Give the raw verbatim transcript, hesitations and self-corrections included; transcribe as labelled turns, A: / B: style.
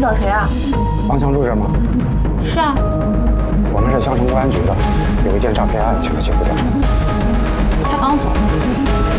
A: 找谁啊？
B: 王强住这儿吗？
A: 是啊。
B: 我们是香城公安局的，有一件诈骗案，请他协助调查。
A: 他刚走。